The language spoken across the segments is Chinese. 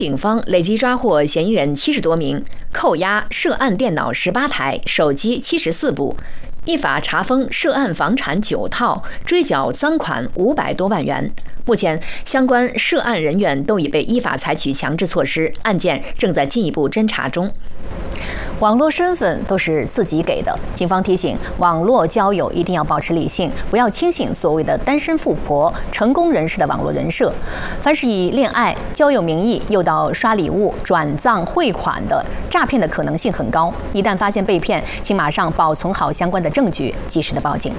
警方累计抓获嫌疑人70多名，扣押涉案电脑18台、手机74部，依法查封涉案房产9套，追缴赃款500多万元。目前，相关涉案人员都已被依法采取强制措施，案件正在进一步侦查中。网络身份都是自己给的，警方提醒，网络交友一定要保持理性，不要轻信所谓的单身富婆、成功人士的网络人设。凡是以恋爱、交友名义诱导刷礼物、转账、汇款的，诈骗的可能性很高。一旦发现被骗，请马上保存好相关的证据，及时的报警。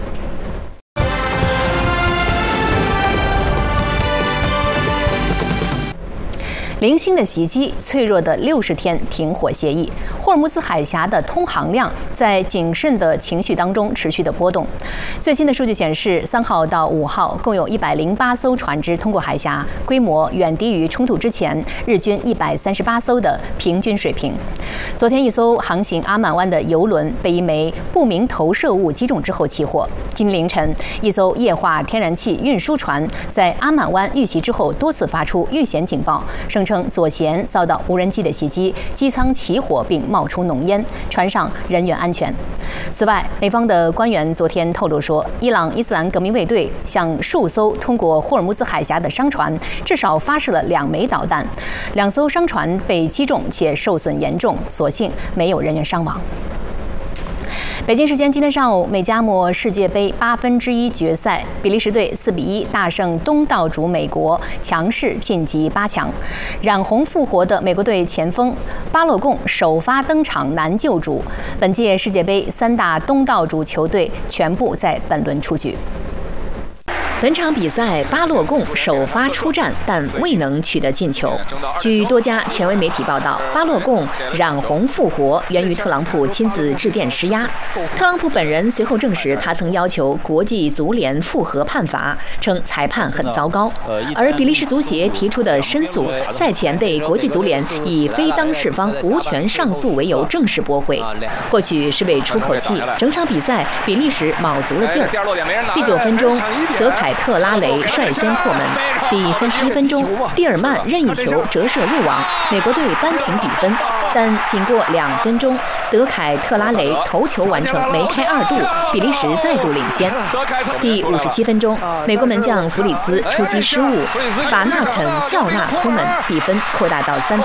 零星的袭击，脆弱的60天停火协议。霍尔木兹海峡的通航量在谨慎的情绪当中持续的波动。最新的数据显示，3号到5号共有108艘船只通过海峡，规模远低于冲突之前日均138艘的平均水平。昨天，一艘航行阿曼湾的油轮被一枚不明投射物击中之后起火。今天凌晨，一艘液化天然气运输船在阿曼湾遇袭之后多次发出遇险警报，声称左舷遭到无人机的袭击，机舱起火并冒出浓烟，船上人员安全。此外，美方的官员昨天透露说，伊朗伊斯兰革命卫队向数艘通过霍尔木兹海峡的商船至少发射了2枚导弹，2艘商船被击中且受损严重，所幸没有人员伤亡。北京时间今天上午，美加墨世界杯1/8决赛，比利时队4比1大胜东道主美国，强势晋级8强。染红复活的美国队前锋巴洛贡首发登场男救主。本届世界杯3大东道主球队全部在本轮出局。本场比赛，巴洛贡首发出战，但未能取得进球。据多家权威媒体报道，巴洛贡染红复活源于特朗普亲自致电施压。特朗普本人随后证实，他曾要求国际足联复核判罚，称裁判很糟糕。而比利时足协提出的申诉，赛前被国际足联以非当事方无权上诉为由正式驳回。或许是为出口气，整场比赛比利时卯足了劲儿。第9分钟，德凯特拉雷率先破门。第31分钟，蒂尔曼任意球折射入网，美国队扳平比分。但仅过2分钟，德凯特拉雷头球完成梅开2度，比利时再度领先。第57分钟，美国门将弗里兹出击失误，法纳肯笑纳空门，比分扩大到3比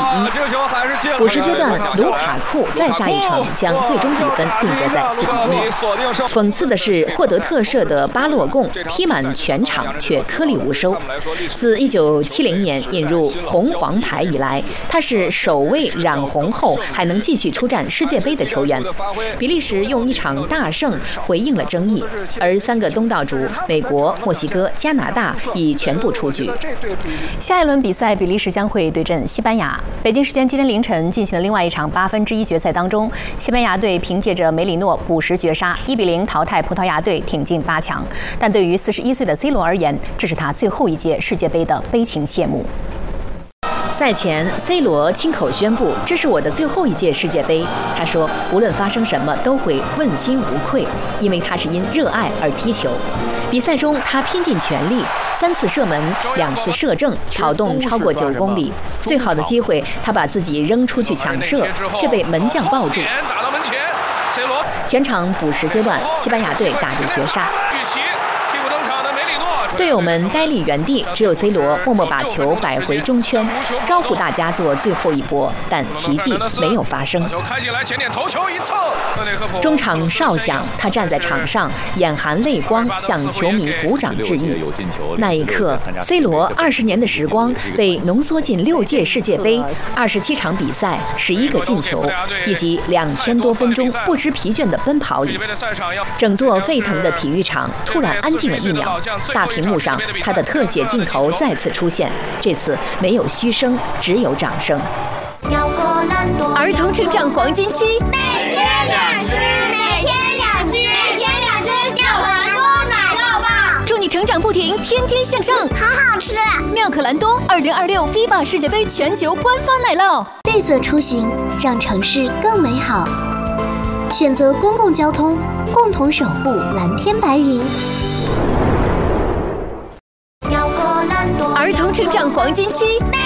1。补时阶段，卢卡库再下一城，将最终比分定格在4比1。讽刺的是，获得特赦的巴洛贡踢满全场却颗粒无收。自1970年引入红黄牌以来，他是首位染红后还能继续出战世界杯的球员。比利时用一场大胜回应了争议，而3个东道主美国、墨西哥、加拿大已全部出局。下一轮比赛，比利时将会对阵西班牙。北京时间今天凌晨进行的另外一场1/8决赛当中，西班牙队凭借着梅里诺补时绝杀，1比0淘汰葡萄牙队，挺进8强。但对于41岁的 C 罗而言，这是他最后一届世界杯的悲情谢幕。赛前 ，C 罗亲口宣布：“这是我的最后一届世界杯。”他说：“无论发生什么，都会问心无愧，因为他是因热爱而踢球。”比赛中，他拼尽全力，3次射门，2次射正，跑动超过9公里。最好的机会，他把自己扔出去抢射，却被门将抱住。全场补时阶段，西班牙队打入绝杀。队友们呆立原地，只有 C 罗默默把球摆回中圈，招呼大家做最后一搏，但奇迹没有发生。中场哨响，他站在场上，眼含泪光，向球迷鼓掌致意。那一刻 ，C 罗20年的时光被浓缩进6届世界杯、27场比赛、11个进球，以及2000多分钟不知疲倦的奔跑里。整座沸腾的体育场突然安静了1秒，大屏幕上，他的特写镜头再次出现，这次没有嘘声，只有掌声。 儿童成长黄金期， 每天2只，每天2只，每天2只妙可蓝多奶酪棒， 祝你成长不停，天天向上， 好好吃。 妙可蓝多2026 FIBA 世界杯全球官方奶酪。 绿色出行，让城市更美好。选择公共交通，共同守护蓝天白云。 儿童成长黄金期， 每